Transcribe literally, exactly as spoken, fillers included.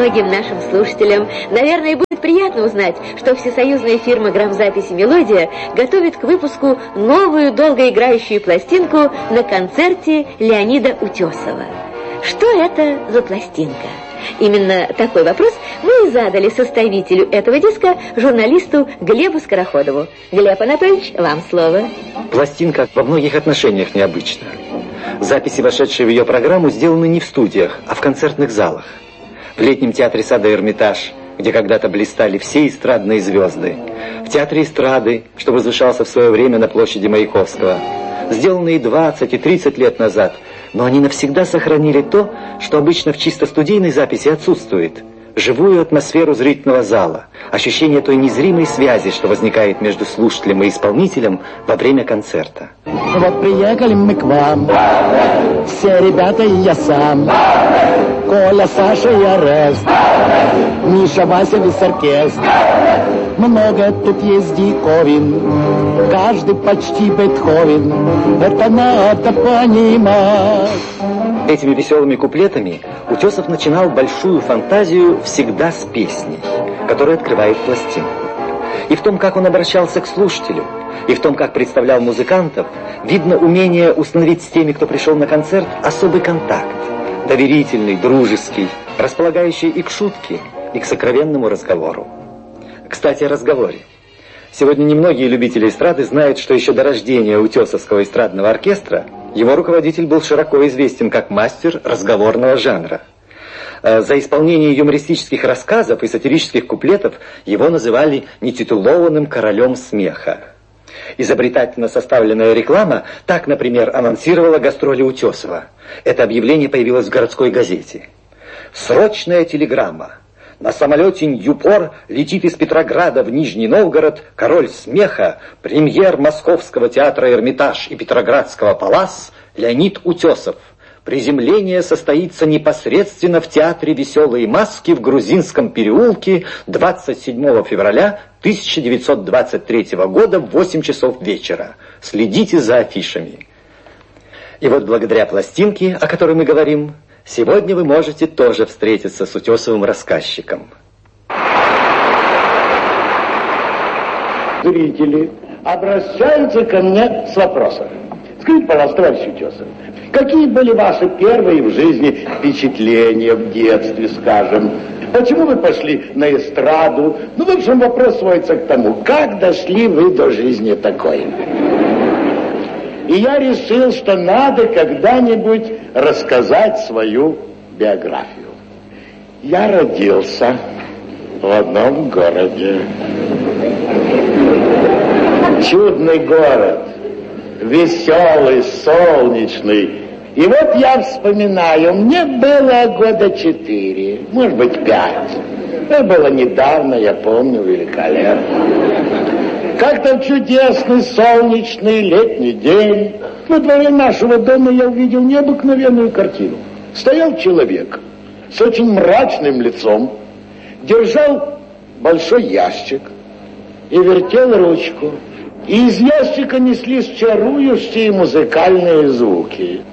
Многим нашим слушателям, наверное, будет приятно узнать, что всесоюзная фирма грамзаписи «Мелодия» готовит к выпуску новую долгоиграющую пластинку на концерте Леонида Утесова. Что это за пластинка? Именно такой вопрос мы и задали составителю этого диска, журналисту Глебу Скороходову. Глеб Анатольевич, вам слово. Пластинка во многих отношениях необычна. Записи, вошедшие в ее программу, сделаны не в студиях, а в концертных залах. В летнем театре сада «Эрмитаж», где когда-то блистали все эстрадные звезды. В театре эстрады, что возвышался в свое время на площади Маяковского. Сделанные двадцать и тридцать лет назад, но они навсегда сохранили то, что обычно в чисто студийной записи отсутствует. Живую атмосферу зрительного зала, ощущение той незримой связи, что возникает между слушателем и исполнителем во время концерта. Вот приехали мы к вам, все ребята и я сам, Коля, Саша и Арест, Миша, Вася, весь оркестр. Много тут есть диковин, каждый почти Бетховен, это надо понимать. Этими веселыми куплетами Утесов начинал большую фантазию всегда с песней, которая открывает пластинку. И в том, как он обращался к слушателю, и в том, как представлял музыкантов, видно умение установить с теми, кто пришел на концерт, особый контакт, доверительный, дружеский, располагающий и к шутке, и к сокровенному разговору. Кстати, о разговоре. Сегодня немногие любители эстрады знают, что еще до рождения Утесовского эстрадного оркестра его руководитель был широко известен как мастер разговорного жанра. За исполнение юмористических рассказов и сатирических куплетов его называли нетитулованным королем смеха. Изобретательно составленная реклама так, например, анонсировала гастроли Утесова. Это объявление появилось в городской газете. «Срочная телеграмма. На самолете Ньюпор летит из Петрограда в Нижний Новгород король смеха, премьер Московского театра «Эрмитаж» и Петроградского «Палас» Леонид Утесов. Приземление состоится непосредственно в театре «Веселые маски» в Грузинском переулке двадцать седьмого февраля тысяча девятьсот двадцать третьего года в восемь часов вечера. Следите за афишами». И вот благодаря пластинке, о которой мы говорим, сегодня вы можете тоже встретиться с Утесовым рассказчиком. Зрители обращаются ко мне с вопросом. Скажите, пожалуйста, товарищ Утесов, какие были ваши первые в жизни впечатления в детстве, скажем? Почему вы пошли на эстраду? Ну, в общем, вопрос сводится к тому, как дошли вы до жизни такой? И я решил, что надо когда-нибудь рассказать свою биографию. Я родился в одном городе. Чудный город, веселый, солнечный. И вот я вспоминаю, мне было года четыре, может быть, пять. Это было недавно, я помню, великолепно. Как-то в чудесный, солнечный летний день во дворе нашего дома я увидел необыкновенную картину. Стоял человек с очень мрачным лицом, держал большой ящик и вертел ручку. И из ящика неслись чарующие музыкальные звуки.